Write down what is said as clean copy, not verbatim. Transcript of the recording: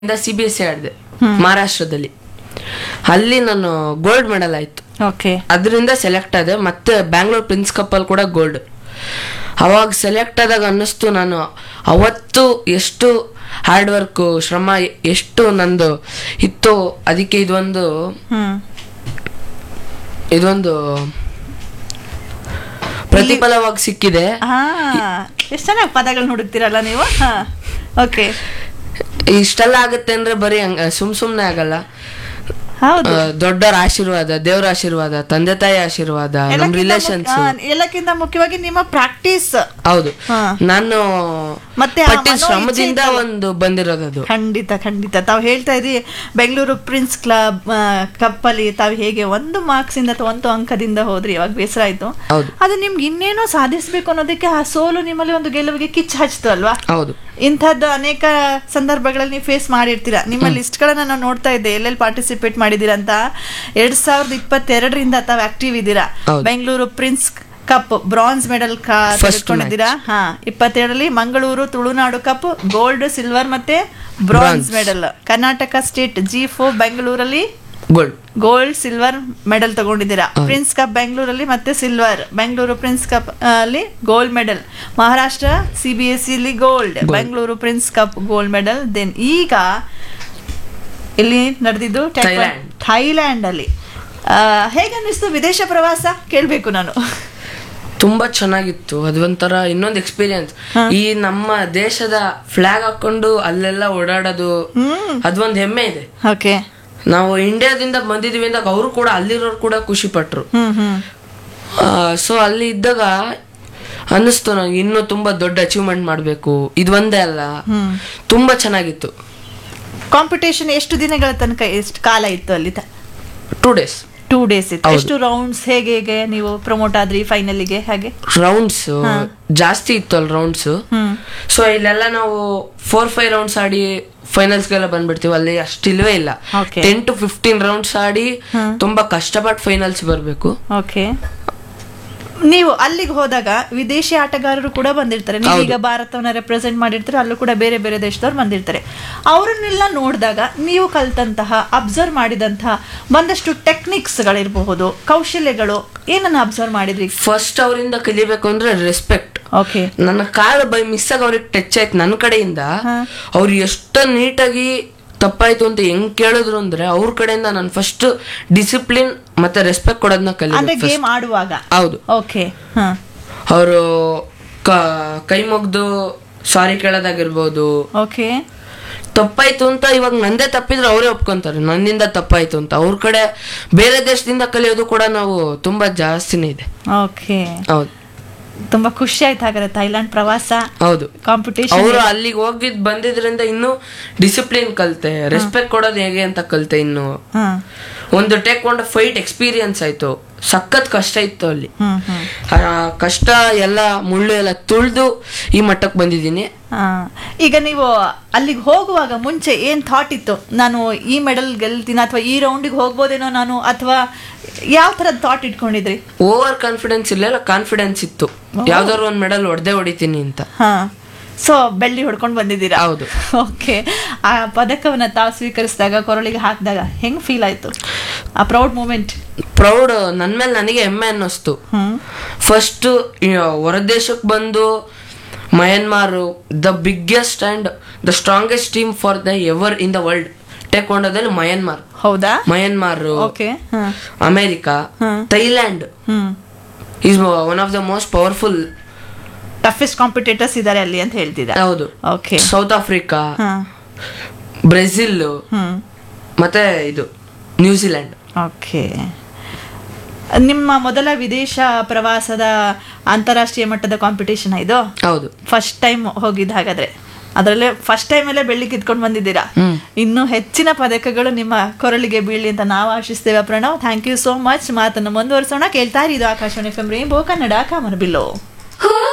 CBSE ಆಡಿದೆ ಮಹಾರಾಷ್ಟ್ರದಲ್ಲಿ. ಅಲ್ಲಿ ನಾನು ಗೋಲ್ಡ್ ಮೆಡಲ್ ಆಯ್ತು. ಓಕೆ. ಅದರಿಂದ ಸೆಲೆಕ್ಟ್ ಆದೆ. ಮತ್ತೆ ಬ್ಯಾಂಗ್ಳೂರ್ ಪ್ರಿನ್ಸ್ ಕಪ್ ಅಲ್ಲಿ ಕೂಡ ಗೋಲ್ಡ್. ಅವಾಗ ಸೆಲೆಕ್ಟ್ ಆದಾಗ ಅನ್ನಿಸ್ತು ನಾನು ಅವತ್ತು ಎಷ್ಟು ಹಾರ್ಡ್ ವರ್ಕ್ ಶ್ರಮ ಎಷ್ಟು ನಂದು ಇತ್ತು. ಅದಕ್ಕೆ ಇದೊಂದು ಪ್ರತಿಫಲವಾಗಿ ಸಿಕ್ಕಿದೆ. ಎಷ್ಟು ಚೆನ್ನಾಗಿ ಪದಗಳನ್ನ ಹುಡುಕ್ತಿರಲ್ಲ ನೀವು. ಓಕೆ. ಇಷ್ಟೆಲ್ಲ ಆಗುತ್ತೆ ಅಂದ್ರೆ ಬರೀ ಸುಮ್ನೆ ಆಗಲ್ಲ. ಹೌದು. ದೊಡ್ಡರ ಆಶೀರ್ವಾದ, ದೇವರ ಆಶೀರ್ವಾದ, ತಂದೆ ತಾಯಿ ಆಶೀರ್ವಾದ, ನಮ್ ರಿಲೇಷನ್ಸ್, ಎಲ್ಲಕ್ಕಿಂತ ಮುಖ್ಯವಾಗಿ ನಿಮ್ಮ ಪ್ರಾಕ್ಟೀಸ್. ಹೌದು, ನಾನು ಮತ್ತೆ ಶ್ರಮದಿಂದ ಒಂದು ಬಂದಿರೋದು. ಖಂಡಿತ ತಾವು ಹೇಳ್ತಾ ಇದ್ರಿ ಬೆಂಗಳೂರು ಪ್ರಿನ್ಸ್ ಕಪ್ ಅಲ್ಲಿ ತಾವು ಹೇಗೆ 1 ಮಾರ್ಕ್ಸ್ ಇಂದ ಅಥವಾ 1 ಅಂಕದಿಂದ ಹೋದ್ರಿ. ಅವಾಗ ಬೇಸರ ಆಯ್ತು. ಅದು ನಿಮ್ಗೆ ಇನ್ನೇನೋ ಸಾಧಿಸ್ಬೇಕು ಅನ್ನೋದಕ್ಕೆ ಆ ಸೋಲು ನಿಮ್ಮಲ್ಲಿ ಒಂದು ಗೆಲುವಿಗೆ ಕಿಚ್ಚು ಹಚ್ತು ಅಲ್ವಾ? ಹೌದು. ಇಂಥದ್ದು ಅನೇಕ ಸಂದರ್ಭಗಳಲ್ಲಿ ನೀವು ಫೇಸ್ ಮಾಡಿರ್ತೀರಾ. ನಿಮ್ಮ ಲಿಸ್ಟ್ ಗಳನ್ನ ನಾವು ನೋಡ್ತಾ ಇದ್ದೆ, ಎಲ್ಲೆಲ್ಲಿ ಪಾರ್ಟಿಸಿಪೇಟ್ ಮಾಡಿದೀರಾ ಅಂತ. 2022ರಿಂದ ತಾವು ಆಕ್ಟಿವ್ ಇದ್ದೀರಾ. Bengaluru prince cup bronze medal ತೆಗೆದುಕೊಂಡಿದ್ದೀರಾ. 27ರಲ್ಲಿ Mangaluru Tulunadu cup gold, silver ಮತ್ತೆ bronze medal. Karnataka state G4 ಬೆಂಗಳೂರಲ್ಲಿ gold silver medal ತಗೊಂಡಿದ್ದೀರಾ. Prince cup ಬೆಂಗಳೂರಲ್ಲಿ ಮತ್ತೆ ಸಿಲ್ವರ್, ಬೆಂಗಳೂರು ಪ್ರಿನ್ಸ್ ಕಪ್ ಅಲ್ಲಿ ಗೋಲ್ಡ್ ಮೆಡಲ್. ಮಹಾರಾಷ್ಟ್ರ CBSE ಅಲ್ಲಿ gold, Bengaluru prince cup gold medal. Then ಈಗ ಇಲ್ಲಿ ನಡೆದಿದ್ದು ಥೈಲ್ಯಾಂಡ್ ಅಲ್ಲಿ. ಹೇಗನ್ನಿಸ್ತು ವಿದೇಶ ಪ್ರವಾಸ? ಕೇಳ್ಬೇಕು ನಾನು. ತುಂಬಾ ಚೆನ್ನಾಗಿತ್ತು. ಅದೊಂಥರ ಇನ್ನೊಂದು ಎಕ್ಸ್ಪೀರಿಯನ್ಸ್. ಈ ನಮ್ಮ ದೇಶದ ಫ್ಲಾಗ್ ಹಾಕೊಂಡು ಅಲ್ಲೆಲ್ಲ ಓಡಾಡೋದು ಅದೊಂದು ಹೆಮ್ಮೆ ಇದೆ. ಓಕೆ. ನಾವು ಇಂಡಿಯಾದಿಂದ ಬಂದಿದೀವಿ ಅಂದಾಗ ಅವರು ಕೂಡ ಅಲ್ಲಿರೋರು ಕೂಡ ಖುಷಿ ಪಟ್ರು. ಸೊ ಅಲ್ಲಿ ಇದ್ದಾಗ ಅನ್ನಿಸ್ತು ನಂಗೆ ಇನ್ನೂ ತುಂಬಾ ದೊಡ್ಡ ಅಚೀವ್ಮೆಂಟ್ ಮಾಡ್ಬೇಕು. ಇದೊಂದೇ ಅಲ್ಲ, ತುಂಬಾ ಚೆನ್ನಾಗಿತ್ತು. ಕಾಂಪಿಟೇಷನ್ ಎಷ್ಟು ದಿನಗಳ ತನಕ, ಎಷ್ಟು ಕಾಲ ಇತ್ತು ಅಲ್ಲಿ? 2 days. 2 days ಇತ್ತು. ಎಷ್ಟು ರೌಂಡ್ಸ್, ಹೇಗೆ ನೀವು ಪ್ರಮೋಟ್ ಆದ್ರಿ ಫೈನಲಿಗೆ? ಹಾಗೆ ರೌಂಡ್ಸ್ ಜಾಸ್ತಿ ಇತ್ತು ಅಲ್ಲಿ ರೌಂಡ್ಸ್. ಸೊ ಇಲ್ಲೆಲ್ಲ ನಾವು 4-5 ರೌಂಡ್ಸ್ ಆಡಿ ಫೈನಲ್ಸ್ಗೆಲ್ಲ ಬಂದ್ಬಿಡ್ತೀವಿ. ಅಲ್ಲಿ ಅಷ್ಟಿಲ್ವೇ ಇಲ್ಲ. 10 to 15 ರೌಂಡ್ಸ್ ಆಡಿ ತುಂಬಾ ಕಷ್ಟಪಟ್ಟು ಫೈನಲ್ಸ್ ಬರ್ಬೇಕು. ಓಕೆ. ನೀವು ಅಲ್ಲಿಗೆ ಹೋದಾಗ ವಿದೇಶಿ ಆಟಗಾರರು ಕೂಡ ಬಂದಿರ್ತಾರೆ. ನೀವೀಗ ಭಾರತವನ್ನ ರೆಪ್ರೆಸೆಂಟ್ ಮಾಡಿರ್ತಾರೆ, ಅಲ್ಲೂ ಕೂಡ ಬೇರೆ ಬೇರೆ ದೇಶದವ್ರು ಬಂದಿರ್ತಾರೆ. ಅವರನ್ನೆಲ್ಲ ನೋಡಿದಾಗ ನೀವು ಕಲ್ತಂತಹ, ಅಬ್ಸರ್ವ್ ಮಾಡಿದಂತಹ ಒಂದಷ್ಟು ಟೆಕ್ನಿಕ್ಸ್ಗಳಿರಬಹುದು, ಕೌಶಲ್ಯಗಳು, ಏನನ್ನ ಅಬ್ಸರ್ವ್ ಮಾಡಿದ್ರಿ? ಫಸ್ಟ್ ಅವರಿಂದ ಕಲಿಬೇಕು ಅಂದ್ರೆ ರೆಸ್ಪೆಕ್ಟ್. ಓಕೆ. ನನ್ನ ಕಾಲು ಬೈ ಮಿಸ್ ಆಗಿ ಅವ್ರಿಗೆ ಟಚ್ ಆಯ್ತು ನನ್ನ ಕಡೆಯಿಂದ. ಅವ್ರು ಎಷ್ಟು ನೀಟಾಗಿ ತಪ್ಪಾಯ್ತು ಅಂತ ಹೆಂಗ್ ಕೇಳಿದ್ರು ಅಂದ್ರೆ ಅವ್ರ ಕಡೆಯಿಂದ ನಾನು ಫಸ್ಟ್ ಡಿಸಿಪ್ಲಿನ್ ಮತ್ತೆ ರೆಸ್ಪೆಕ್ಟ್ ಕೊಡೋದನ್ನ ಕಲಿಬೇಕು ಗೇಮ್ ಆಡುವಾಗ. ಹೌದು. ಓಕೆ. ಅವರು ಕೈ ಮುಗ್ದು ಸಾರಿ ಕೇಳೋದಾಗಿರ್ಬೋದು. ಓಕೆ. ತಪ್ಪಾಯ್ತು ಅಂತ ಇವಾಗ ನಂದೇ ತಪ್ಪಿದ್ರೆ ಅವರೇ ಒಪ್ಕೊಂತಾರೆ ನನ್ನಿಂದ ತಪ್ಪಾಯ್ತು ಅಂತ. ಅವ್ರ ಕಡೆ ಬೇರೆ ದೇಶದಿಂದ ಕಲಿಯೋದು ಕೂಡ ನಾವು ತುಂಬಾ ಜಾಸ್ತಿನೇ ಇದೆ. ಓಕೆ. ಹೌದು. ತುಂಬಾ ಖುಷಿ ಆಯ್ತು ಹಾಗಾದ್ರೆ ಥೈಲ್ಯಾಂಡ್ ಪ್ರವಾಸ. ಹೌದು. ಕಾಂಪಿಟೇಷನ್ ಅವರು ಅಲ್ಲಿಗೆ ಹೋಗಿದ್ ಬಂದಿದ್ರಿಂದ ಇನ್ನು ಡಿಸಿಪ್ಲಿನ್ ಕಲ್ತೆ, ರೆಸ್ಪೆಕ್ಟ್ ಕೊಡೋದು ಹೇಗೆ ಅಂತ ಕಲ್ತೆ. ಇನ್ನು ಒಂದು ಟೇಕ್ಕೊಂಡು ಫೈಟ್ ಎಕ್ಸ್ಪೀರಿಯನ್ಸ್ ಆಯ್ತು. ಸಖತ್ ಕಷ್ಟ ಇತ್ತು ಅಲ್ಲಿ. ಕಷ್ಟ ಎಲ್ಲ ಮುಳ್ಳು ಎಲ್ಲ ತುಳಿದು ಈ ಮಟ್ಟಕ್ಕೆ ಬಂದಿದ್ದೀನಿ. ಈಗ ನೀವು ಅಲ್ಲಿಗೆ ಹೋಗುವಾಗ ಮುಂಚೆ ಏನ್ ಥಾಟ್ ಇತ್ತು? ನಾನು ಈ ಮೆಡಲ್ ಗೆಲ್ತೀನಿ ಅಥವಾ ಈ ರೌಂಡಿಗೆ ಹೋಗ್ಬೋದೇನೋ ನಾನು, ಅಥವಾ ಯಾವ ತರದ ಥಾಟ್ ಇಟ್ಕೊಂಡಿದ್ರಿ? ಓವರ್ ಕಾನ್ಫಿಡೆನ್ಸ್ ಇರಲಿಲ್ಲ, ಕಾನ್ಫಿಡೆನ್ಸ್ ಇತ್ತು. ಯಾವ್ದಾದ್ರು ಒಂದ್ ಮೆಡಲ್ ಹೊಡೆತೀನಿ ಅಂತ. ಸೊ ಬೆಳ್ಳಿ ಹೊಡ್ಕೊಂಡು ಬಂದಿದ್ದೀರಾ? ಹೌದು. ಓಕೆ. ಆ ಪದಕವನ್ನ ತಾವು ಸ್ವೀಕರಿಸಿದಾಗ, ಕೊರಳಿಗೆ ಹಾಕಿದಾಗ ಹೆಂಗ್ ಫೀಲ್ ಆಯ್ತು? ಆ ಪ್ರೌಡ್ ಮೂಮೆಂಟ್. ಪ್ರೌಡ್ ನನ್ ಮೇಲೆ ನನಗೆ ಹೆಮ್ಮೆ ಅನ್ನಿಸ್ತು. ಫಸ್ಟ್ ಹೊರದೇಶಕ್ಕೆ ಬಂದು Myanmar, the biggest and the strongest team for the ever in the world ಟೇಕ್ವಾಂಡೋದಲ್ಲಿ Myanmar. ಹೌದಾ? Myanmar, America, Thailand is one of the most powerful toughest competitors ಇದ್ದಾರೆ ಅಲ್ಲಿ ಅಂತ ಹೇಳ್ತಿದ್ದಾರೆ. ಹೌದು. ಓಕೆ. ಸೌತ್ ಆಫ್ರಿಕಾ, ಬ್ರೆಜಿಲ್ ಮತ್ತೆ ಇದು ನ್ಯೂಜಿಲೆಂಡ್. ಓಕೆ. ನಿಮ್ಮ ಮೊದಲ ವಿದೇಶ ಪ್ರವಾಸದ ಅಂತಾರಾಷ್ಟ್ರೀಯ ಮಟ್ಟದ ಕಾಂಪಿಟೇಷನ್ ಇದು? ಹೌದು. ಫಸ್ಟ್ ಟೈಮ್ ಹೋಗಿದ್ದು ಹಾಗಾದ್ರೆ. ಅದರಲ್ಲೇ ಫಸ್ಟ್ ಟೈಮಲ್ಲೇ ಬೆಳ್ಳಿ ಕಿತ್ಕೊಂಡು ಬಂದಿದ್ದೀರಾ. ಇನ್ನು ಹೆಚ್ಚಿನ ಪದಕಗಳು ನಿಮ್ಮ ಕೊರಳಿಗೆ ಬೀಳಿ ಅಂತ ನಾವು ಆಶಿಸ್ತೇವೆ. Pranav, thank you so much. ಮಾತನ್ನು ಮುಂದುವರಿಸೋಣ. ಕೇಳ್ತಾ ಇರಿ, ಇದು ಆಕಾಶವಾಣಿ FM ರೈನ್ಬೋ ಕನ್ನಡ ಕಾಮನಬಿಲ್ಲು.